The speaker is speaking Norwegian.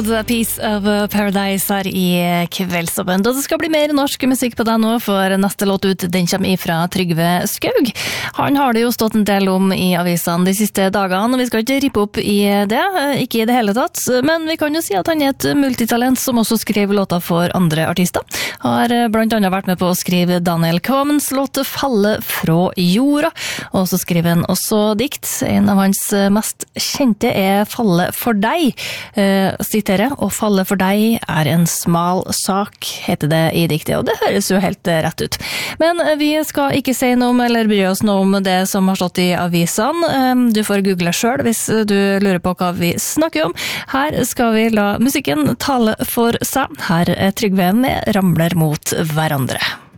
The Piece of Paradise her i kveldsoppen. Da det skal bli mer norsk musikk på deg nå, for neste låt ut, den kommer ifra Trygve Skaug. Han har det jo stått en del om i avisene de siste dagene, og vi skal ikke rippe opp i det, ikke i det hele tatt, men vi kan jo si at han er et multitalent som også skriver låter for andre artister. Har blant annet vært med på å skrive Daniel Kvamens låt Falle fra jorda, og så skriver han også dikt. En av hans mest kjente er Falle for deg, «Å falle for deg er en smal sak», heter det i diktet, og det høres jo helt rett ut. Men vi skal ikke si noe om, eller bry oss noe om det som har stått i avisene. Du får google selv hvis du lurer på hva vi snakker om. Her skal vi la musikken tale for seg. Her er Trygve med Ramler mot hverandre.